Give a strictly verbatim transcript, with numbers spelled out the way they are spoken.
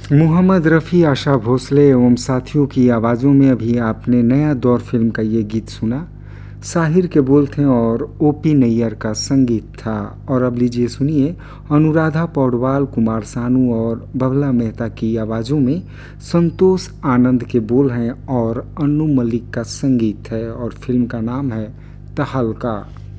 मोहम्मद रफ़ी, आशा भोसले एवं साथियों की आवाज़ों में अभी आपने नया दौर फिल्म का ये गीत सुना। साहिर के बोल थे और ओपी नैयर का संगीत था। और अब लीजिए सुनिए अनुराधा पौडवाल, कुमार सानू और बबला मेहता की आवाज़ों में संतोष आनंद के बोल हैं और अन्नू मलिक का संगीत है और फिल्म का नाम है तहलका।